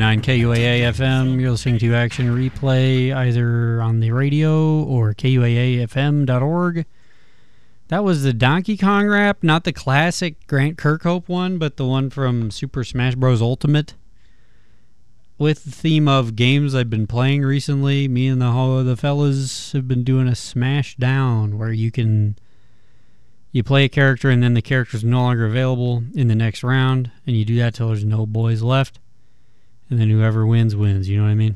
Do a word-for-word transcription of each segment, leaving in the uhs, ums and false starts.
nine K U A A F M. You're listening to Action Replay either on the radio or K U A A F M dot org. That was the Donkey Kong rap, not the classic Grant Kirkhope one, but the one from Super Smash Bros. Ultimate. With the theme of games I've been playing recently, me and the, the fellas have been doing a Smash Down, where you can... You play a character and then the character's no longer available in the next round, and you do that till there's no boys left, and then whoever wins wins. You know what I mean?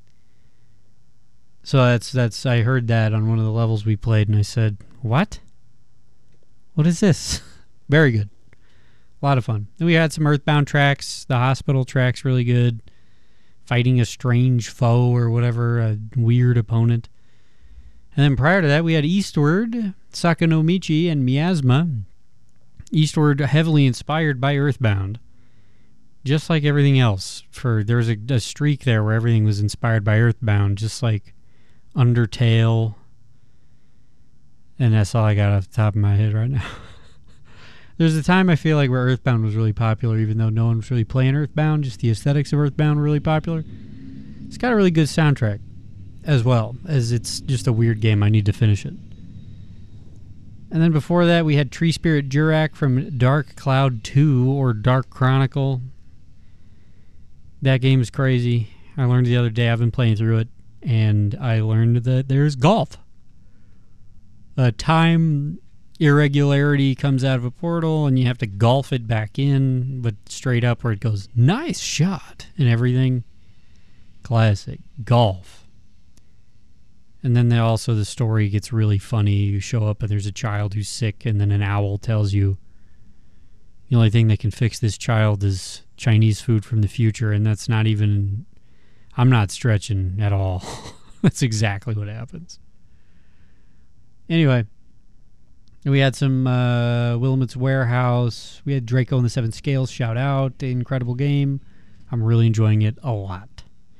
So that's that's I heard that on one of the levels we played, and I said, "What? What is this?" Very good, a lot of fun. Then we had some Earthbound tracks. The hospital track's really good. Fighting a strange foe or whatever, a weird opponent. And then prior to that, we had Eastward, Sakanomichi, and Miasma. Eastward heavily inspired by Earthbound. Just like everything else. For there was a, a streak there where everything was inspired by Earthbound, just like Undertale. And that's all I got off the top of my head right now. There's a time I feel like where Earthbound was really popular, even though no one was really playing Earthbound. Just the aesthetics of Earthbound were really popular. It's got a really good soundtrack. As well, as it's just a weird game. I need to finish it. And then before that, we had Tree Spirit Jurak from Dark Cloud two, or Dark Chronicle. That game is crazy. I learned the other day, I've been playing through it, and I learned that there's golf. A time irregularity comes out of a portal, and you have to golf it back in, but straight up where it goes, nice shot, and everything. Classic. Golf. And then also the story gets really funny. You show up and there's a child who's sick, and then an owl tells you the only thing that can fix this child is Chinese food from the future, and that's not even... I'm not stretching at all. That's exactly what happens. Anyway, we had some uh, Willamette Warehouse. We had Draco and the Seven Scales. Shout out. Incredible game. I'm really enjoying it a lot.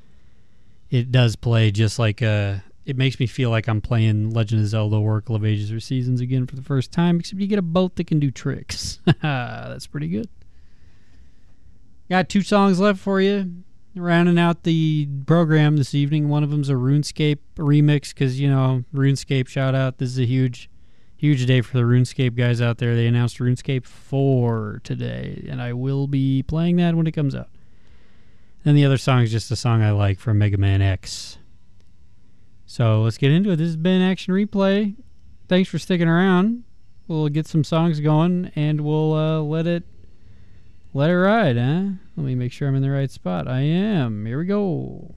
It does play just like a... It makes me feel like I'm playing Legend of Zelda Oracle of Ages or Seasons again for the first time, except you get a boat that can do tricks. That's pretty good. Got two songs left for you. Rounding out the program this evening. One of them's a RuneScape remix, because, you know, RuneScape, shout out. This is a huge, huge day for the RuneScape guys out there. They announced RuneScape four today, and I will be playing that when it comes out. And the other song is just a song I like from Mega Man X. So let's get into it. This has been Action Replay. Thanks for sticking around. We'll get some songs going, and we'll uh, let it let it ride, huh? Let me make sure I'm in the right spot. I am. Here we go.